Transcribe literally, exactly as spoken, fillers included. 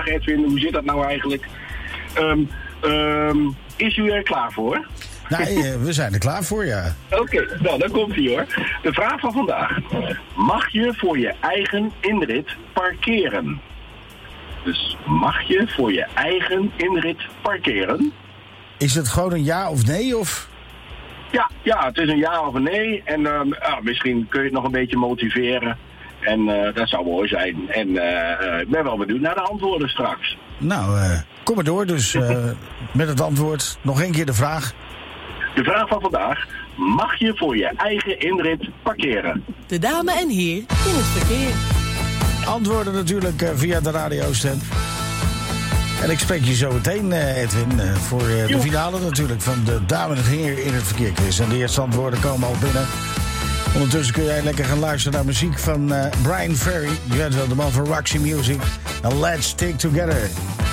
Edwin, hoe zit dat nou eigenlijk? Um, um, is u er klaar voor? Nee, we zijn er klaar voor, ja. Oké, okay, nou, dan komt ie hoor. De vraag van vandaag. Mag je voor je eigen inrit parkeren? Dus mag je voor je eigen inrit parkeren? Is het gewoon een ja of nee, of... Ja, ja, het is een ja of een nee. En uh, uh, misschien kun je het nog een beetje motiveren. En uh, dat zou mooi zijn. En uh, ik ben wel benieuwd naar de antwoorden straks. Nou, uh, kom maar door dus uh, met het antwoord. Nog één keer de vraag. De vraag van vandaag. Mag je voor je eigen inrit parkeren? De dame en heer in het verkeer. Antwoorden natuurlijk uh, via de radiostem. En ik spreek je zo meteen, uh, Edwin, uh, voor uh, de finale natuurlijk van de Dame en Heer in het Verkeer quiz. En de eerste antwoorden komen al binnen. Ondertussen kun jij lekker gaan luisteren naar muziek van uh, Brian Ferry. Je bent wel de man van Roxy Music. En Let's Stick Together.